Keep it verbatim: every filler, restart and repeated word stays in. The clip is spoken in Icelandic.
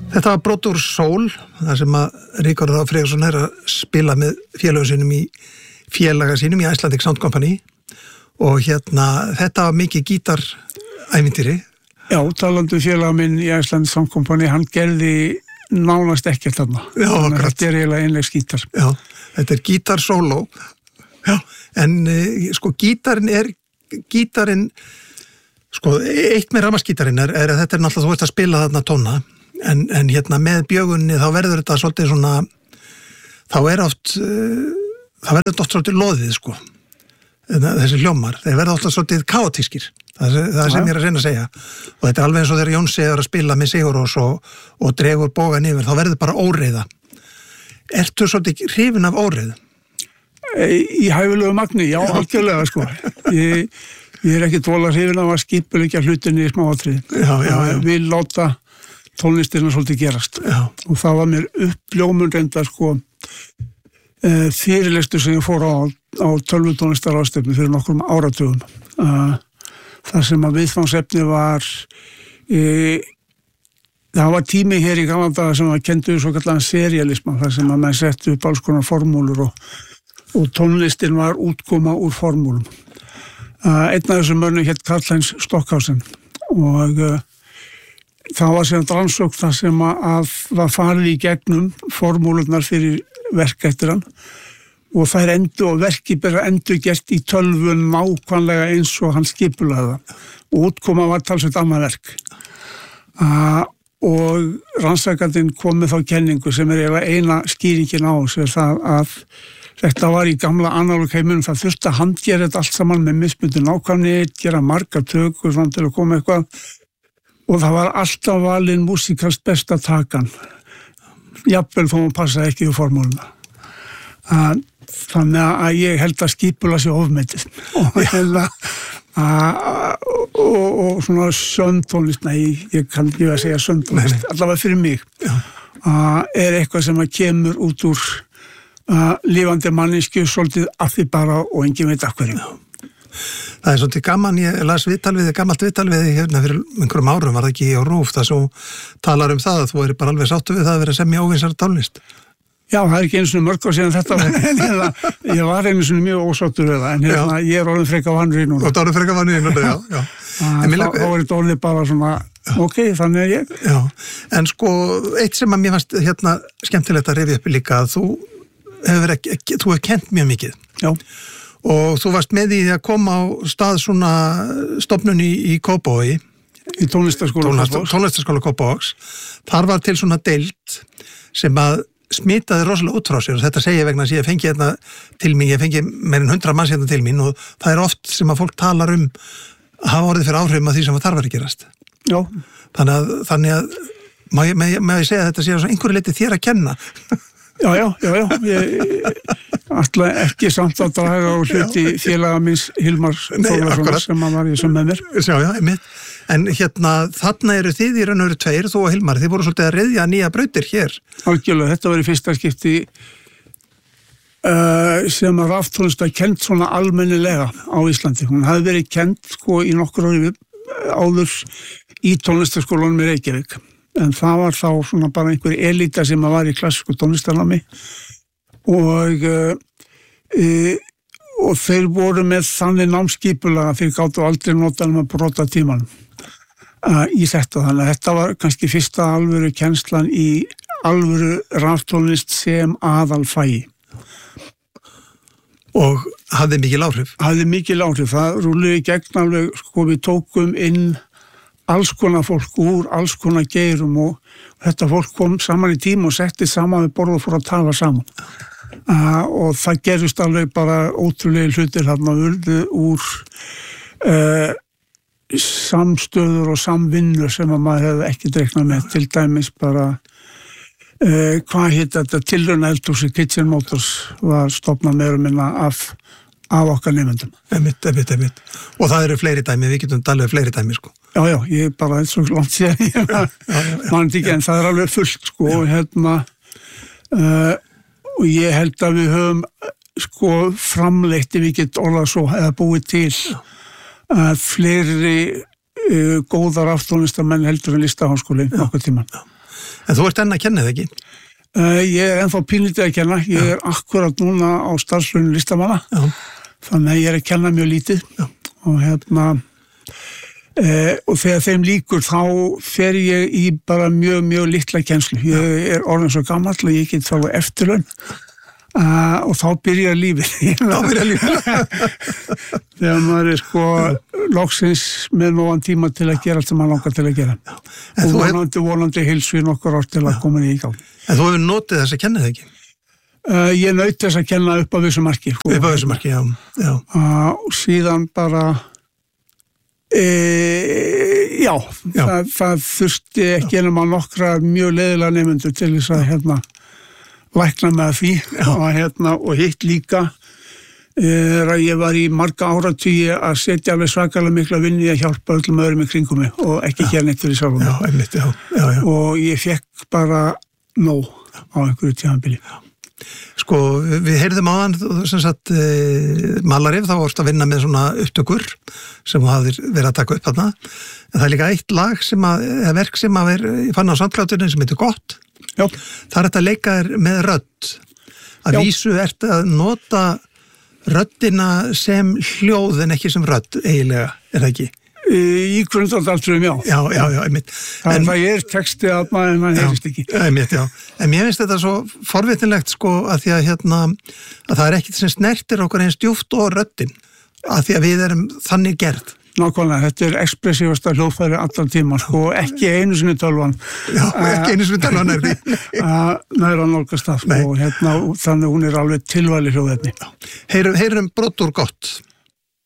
Þetta var brot úr Sól, þar sem að Ríkharður Þór Friðriksson er að spila með félögum sínum í félaga sínum í Icelandic Sound Company og hérna, þetta var mikið gítarævintýri. Já, talandi félaga minn í Icelandic Sound Company, hann gerði nánast ekkert þarna. Já, akkurat. Þetta er eiginlega einlegs gítar. Já, þetta er gítarsóló. Já, en sko gítarinn er, gítarinn, sko, eitt með rafmagnsgítarinn er, er að þetta er náttúrulega, þú veist að spila þarna tóna, en, en hérna með bjögunni þá verður þetta svolítið svona, þá er oft, uh, þá verður þetta oft svolítið loðið, sko, þessi hljómar, þeir verður oft svolítið kaotískir, það er það sem ég er að reyna að segja, og þetta er alveg eins og þegar Jónsi er að spila með Sigurrós og, og dregur bógan yfir, þá verður bara óreiða. Ertu svolítið hrifin af óreiðu? Í hæfilegu magni, já, algjörlega, sko. Ég, ég er ekki dvola hrifin af að skipuleggja hlutinni í smáatriði. Já, já, já. Við láta tónlistina svolítið gerast. Já. Og það var mér uppljómun reynda, sko, uh, fyrirlestur sem ég fór á, á tölvutónlistarráðstefnu fyrir nokkrum áratugum. Uh, þar sem að viðfangsefni var, uh, það var tími hér í gamla daga sem að kendu svo kallan serialisma, þar sem að menn settu upp alls konar formúlur og og tónlistin var útkoma úr formúlum. Uh, einn af þessum mönnum hétt Karl-Heinz Stockhausen og uh, það var sem rannsókn þar sem að var farið í gegnum formúlurnar fyrir verk eftir hann og þær endur og verki bara endur gert í tölvun nákvæmlega eins og hann skipulaði það. Og útkoma var talsveit annað verk. Uh, og rannsakandinn kom með þá kenningu sem er eiginlega eina skýringin á þessu er það að þetta var í gamla analóg heiminum, það þurfti að handgera þetta allt saman með mismunandi nákvæmni, gera margar tökur svona til að koma eitthvað og það var alltaf valin músíkast besta takan. Jafnvel þó að passa ekki í formúluna. Þannig að ég held að skipula sér ofmetið og ég held að og, og, og svona söndtónlist, nei, ég kann ekki að segja söndtónlist, allavega fyrir mig, er eitthvað sem að kemur út úr Uh, lifandi manninsku svolítið af því bara og engin veit af hverju. Það er svolítið gaman, ég las viðtal við þig, gammalt viðtal við þig hérna fyrir einhverjum árum, var það ekki á Rúf, það svo talar um það að þú er bara alveg sáttu við það að vera að semja óvinsar tónlist. Já, það er ekki einu svona mörg á síðan þetta, en ég var einu svona mjög ósáttur við það, en hérna, ég er orðin freka vanrið núna. Og það er orðin freka vanrið núna, já, já. Þá er þetta orðið bara svona, ok, þannig er ég. Já, en sko, eitt sem að mér fannst hérna skemmtilegt að rifja upp líka, að þú hefur ekki, þú hefur kent mjög mikið. Já. Og þú varst með í að koma á stað svona stofnun í, í Kópavogi. Í tónlistarskóla Kópavogs. Tónlistarskóla Kópavogs. Þar var til svona deild sem að smitaði rosalega út frá sér og þetta segi ég vegna að ég fengi hérna til mín, ég fengi meirinn hundra manns hérna til mín og það er oft sem að fólk talar um að hafa orðið fyrir áhrifum af því sem þarf að gerast. Já. Þannig að, þannig að má ég, má ég, má ég segja að þetta sé að einhverju leiti þér að kenna. Já, já, já, já, ég ætla ekki samt að draga á hluti félaga minns Hilmar Þórðarssonar sem að var í sem með mér. Já, já, einmitt. En hérna, þarna eru þið í raun og veru tveir, þú og Hilmar, þið voru svolítið að ryðja nýja brautir hér. Algjörlega, þetta var í fyrsta skipti uh, sem að raftónlist var kennt svona almennilega á Íslandi. Hún hafði verið kennt sko í nokkur ári áður í tónlistarskólanum í Reykjavík. En það var þá svona bara einhver elita sem að var í klassísku tónlistarnámi og, e, og þeir voru með þannig námskipulega að þeir gátu aldrei nota um að brota tíman uh, í þetta. Þannig að þetta var kannski fyrsta alvöru kennslan í alvöru raftónlist sem aðalfægi. Og hafði mikil áhrif? Hafði mikil áhrif. Það rúluði gegn alveg, sko við tókum inn alls konar fólk úr, alls konar geirum og þetta fólk kom saman í tíma og setti saman við borð og fór að tala saman. Uh, og það gerist alveg bara ótrúlega hlutir þarna urðu úr uh, samstöður og samvinnu sem að maður hefði ekki dreiknað með, til dæmis bara uh, hvað hitt þetta, tilrauna eldhúsi Kitchen Motors var stofnað meira minna af af okkar nefndum. Emitt, emitt, emitt. Og það eru fleiri dæmi, við getum talið fleiri dæmi, sko. Já, já, ég er bara eins og langt sér, mann ekki, en það er alveg fullt, sko, og hérna, uh, og ég held að við höfum, sko, framleitt, ef við getum orðað svo, eða búið til, uh, fleiri uh, góðar aftónlistamenn heldur en Listaháskólinn nokkuð tíman. En þú ert enn að kenna það ekki? Uh, ég er ennþá pínlítið að kenna, ég Já. er akkurat núna á starfslaunum listamanna, Já. þannig að ég er að kenna mjög lítið Já. og hérna, uh, og þegar þeim líkur þá fer ég í bara mjög, mjög litla kennslu. Ég er orðin svo gamall og ég get þá eftirlaun uh, og þá byrjar lífið. Þá byrjar lífið. Þegar maður er sko loksins með nógan tíma til að gera allt sem maður langar til að gera. Og vonandi, vonandi heilsu í nokkur ár til að koma í gang. En þú hefur notið þess að kenna það ekki? Uh, ég naut þess að kenna upp á vissu marki. Sko. Upp á vissu marki, já. já. Uh, og síðan bara, e, já, já. Það, það þurfti ekki ennum að nokkra mjög leiðilega nefnendur til þess að hérna, lækna með því og, hérna, og hitt líka er að ég var í marga áratugi að setja alveg svakalega mikla vinni að hjálpa öllum öðrum í kringum mig og ekki gera neitt fyrir sjálfum. Já, einmitt, já, já, já. Og ég fekk bara nóg á einhverju tímabili. Sko, við heyrðum á hann sem sagt e, Malarif, þá vorst að vinna með svona upptökur sem þú hafðir verið að taka upp þarna, en það er líka eitt lag sem að, eða verk sem að ver, ég fann á Sandkláturinn sem heitir Gott. Já. Það er þetta að leika þér með rödd að Já. vísu ert að nota röddina sem hljóð en ekki sem rödd eiginlega, er það ekki? Í grundvaldaltruðum, já. Já, já, já, einmitt. Það, en, það er texti að maður en maður heyrist ekki. Einmitt, já. En mér finnst þetta svo forvitinlegt, sko, að því að hérna, að það er ekkit sem snertir okkur eins djúpt og röddin, að því að við erum þannig gerð. Nákvæmlega, þetta er ekspressívasta hljóðfæri allan tíma, sko, ekki einu sinni tölvan. Já, ekki einu sinni tölvan er því. Næra nálgast það, sko, og hérna, þannig hún er alveg tilvæli hljóðefni. Heyrum, heyrum brot úr Gott.